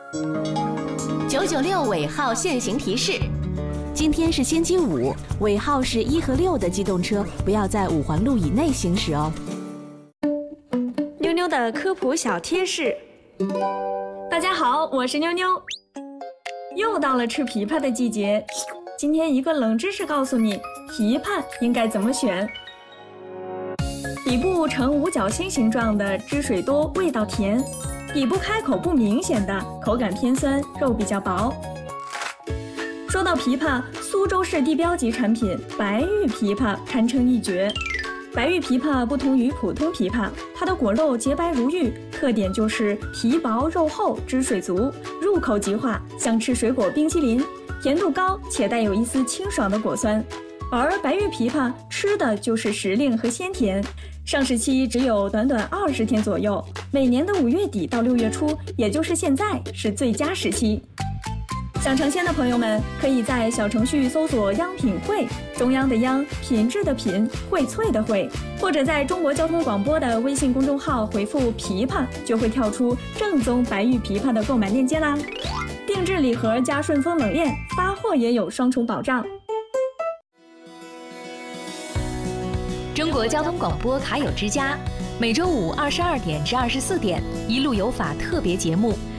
996尾号限行提示：今天是星期五，尾号是1和6的机动车不要在5环路以内行驶哦。 妞妞的科普小贴士。大家好，我是妞妞。又到了吃枇杷的季节，今天一个冷知识告诉你，枇杷应该怎么选。底部呈五角星形状的汁水多，味道甜；底部开口不明显的，口感偏酸，肉比较薄。说到枇杷，苏州市地标级产品白玉枇杷堪称一绝。白玉枇杷不同于普通枇杷，它的果肉洁白如玉，特点就是皮薄肉厚，汁水足，入口即化，像吃水果冰淇淋，甜度高且带有一丝清爽的果酸。而白玉枇杷吃的就是时令和鲜甜，上市期只有短短20天左右，每年的5月底到6月初，也就是现在是最佳时期。想尝鲜的朋友们，可以在小程序搜索央品汇，中央的央，品质的品，荟萃的荟，或者在中国交通广播的微信公众号回复枇杷，就会跳出正宗白玉枇杷的购买链接啦。定制礼盒加顺丰冷链，发货也有双重保障。 中国交通广播卡友之家，每周五22点至24点，一路有法特别节目，